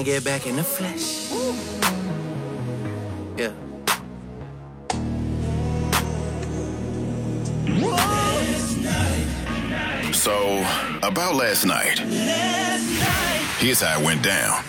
Get back in the flesh. Yeah. So, about last night. Here's how it went down.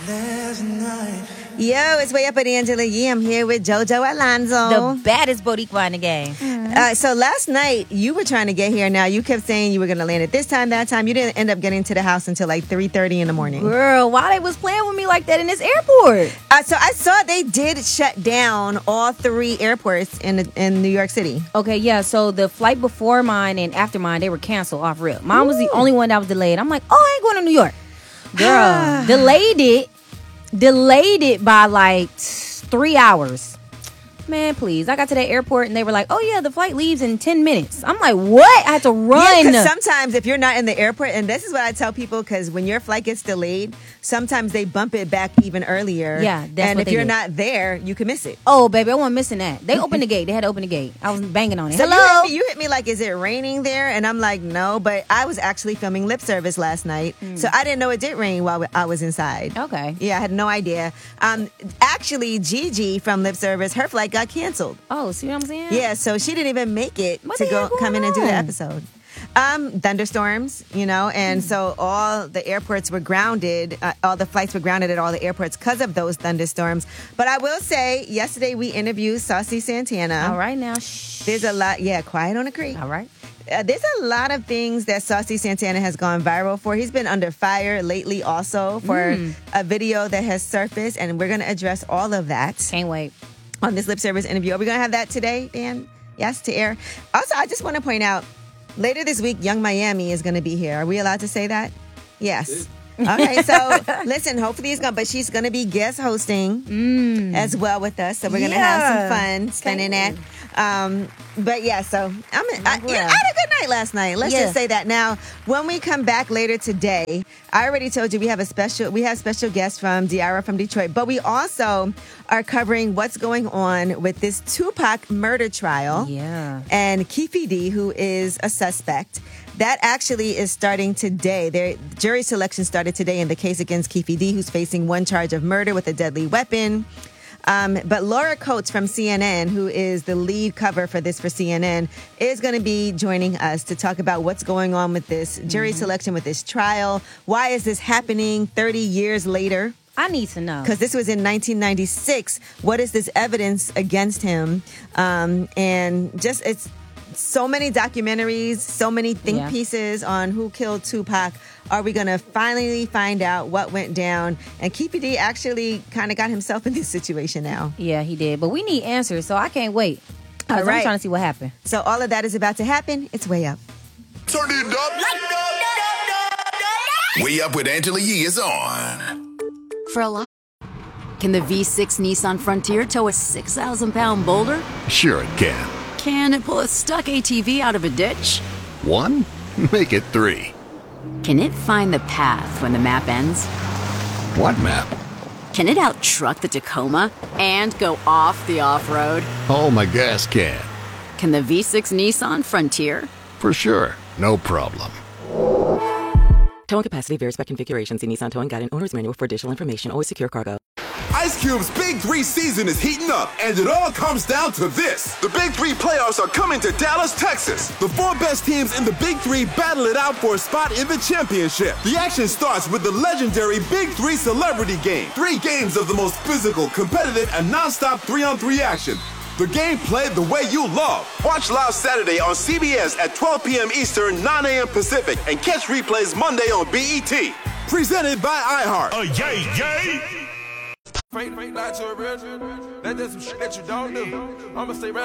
Yo, it's Way Up with Angela Yee. I'm here with JoJo Alonzo. The baddest Boricua in the game. So last night, you were trying to get here. Now, you kept saying you were going to land at this time, that time. You didn't end up getting to the house until like 3:30 in the morning. Girl, why they was playing with me like that in this airport? So I saw they did shut down all 3 airports in New York City. Okay, yeah, so the flight before mine and after mine, they were canceled off rip. Mine was the only one that was delayed. I'm like, oh, I ain't going to New York. Girl, delayed it by like 3 hours. Man, please. I got to the airport and they were like, oh, yeah, the flight leaves in 10 minutes. I'm like, what? I had to run. Yeah, because sometimes if you're not in the airport, and this is what I tell people, because when your flight gets delayed, sometimes they bump it back even earlier. Yeah, that's and what if you're did. not there, you can miss it. Oh, baby, I wasn't missing that. They opened the gate. They had to open the gate. I was banging on it. So Hello? you hit me like, is it raining there? And I'm like, no, but I was actually filming Lip Service last night. So I didn't know it did rain while I was inside. Okay. Yeah, I had no idea. Actually, Gigi from Lip Service, her flight got canceled. Oh, see what I'm saying? Yeah, so she didn't even make it What to the hell go come in and do the going on? episode. Thunderstorms, and so all the airports were grounded. All the flights were grounded at all the airports because of those thunderstorms. But I will say, yesterday we interviewed Saucy Santana. All right, now. Shh. There's a lot, quiet on the creek. All right. There's a lot of things that Saucy Santana has gone viral for. He's been under fire lately also for a video that has surfaced, and we're going to address all of that Can't wait. on this Lip Service interview. Are we going to have that today, Dan? Yes, to air. Also, I just want to point out, later this week, Young Miami is going to be here. Are we allowed to say that? Yes. Okay, so listen, hopefully but she's going to be guest hosting as well with us. So we're going to have some fun spending that. But yeah, so I had a good night last night. Let's just say that. Now, when we come back later today, I already told you we have special guests from Diara from Detroit, but we also are covering what's going on with this Tupac murder trial. Yeah. And Keffe D, who is a suspect. That actually is starting today. Their jury selection started today in the case against Keffe D, who's facing 1 charge of murder with a deadly weapon. But Laura Coates from CNN, who is the lead cover for this for CNN, is going to be joining us to talk about what's going on with this jury selection, with this trial. Why is this happening 30 years later? I need to know. Because this was in 1996. What is this evidence against him? And just it's so many documentaries, so many think pieces on who killed Tupac. Are we going to finally find out what went down? And Keffe D actually kind of got himself in this situation now. Yeah, he did. But we need answers, so I can't wait. All I'm right. trying to see what happened. So all of that is about to happen. It's Way Up. Turn it up. Way Up with Angela Yee is on. For a lot. Can the V6 Nissan Frontier tow a 6,000-pound boulder? Sure it can. Can it pull a stuck ATV out of a ditch? 1? Make it 3. Can it find the path when the map ends? What map? Can it out-truck the Tacoma and go off the off-road? Oh, my gas can. Can the V6 Nissan Frontier? For sure. No problem. Towing capacity varies by configuration. See Nissan Towing Guide and Owner's Manual for additional information. Always secure cargo. Ice Cube's Big 3 season is heating up, and it all comes down to this. The Big 3 playoffs are coming to Dallas, Texas. The 4 best teams in the Big 3 battle it out for a spot in the championship. The action starts with the legendary Big 3 Celebrity Game. 3 games of the most physical, competitive, and non-stop 3-on-3 action. The game played the way you love. Watch live Saturday on CBS at 12 p.m. Eastern, 9 a.m. Pacific, and catch replays Monday on BET. Presented by iHeart. Fake not to a real. That's just some shit that you don't do. I'ma stay